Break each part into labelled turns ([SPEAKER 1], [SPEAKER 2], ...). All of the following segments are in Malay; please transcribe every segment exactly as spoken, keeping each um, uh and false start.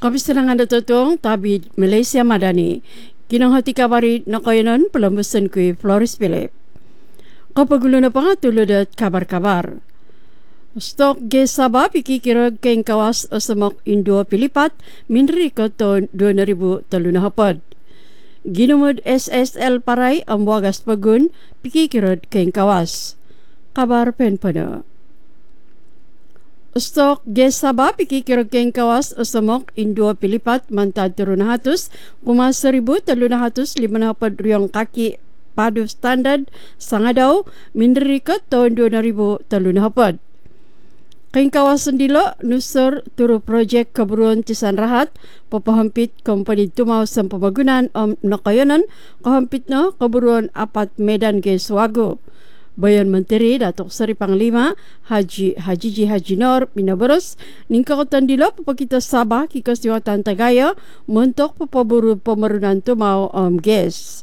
[SPEAKER 1] Kapisalangan datotong tabi Malaysia Madani. Kinang hati kabari nakayanan pelambusan kui Floris Philip. Kapagulo na pangatulod at kabar-kabar. Stok gas Sabah pikikirag keng kawas asamok Indo Pilipat minri ko ton dua ribu talunahapad. Ginumod S S L Paray ang wagas pagun pikikirag keng kawas. Kabar penpana. Stok gas Sabah pikikirag keng kawas asamok Indo Pilipat mantad turunahatus kuma seribu talunahatus limanahapad riyong kaki padu standard sangadaw minri ko ton dua ribu talunahapad. Kaing kawasan dilo, nusur turu projek keburuan tisan rahat, papahampit kompani tumaw sa pamagunan om nakayanan, kahampit na keburuan apat Medan Geswago. Bayan Menteri Datuk Seri Panglima Haji Haji Ji Haji Nor Minabaros, ningkakotan dilo papakita Sabah kikas diwatan Tagaya, mentok papaburu pemarunan tumaw om ges.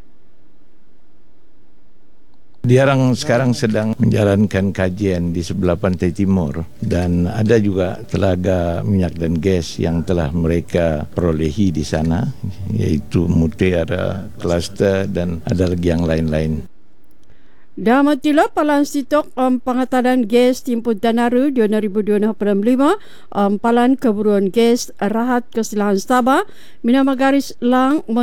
[SPEAKER 2] Diarang sekarang sedang menjalankan kajian di sebelah pantai timur dan ada juga telaga minyak dan gas yang telah mereka perolehi di sana, yaitu Mutiara Cluster dan ada lagi yang lain-lain.
[SPEAKER 1] Damatila palan sitok um, pangatadan gas timpun Danaru dua ribu dua puluh lima um, palan keburuan gas rahat kesilahan Sabah minamagaris lang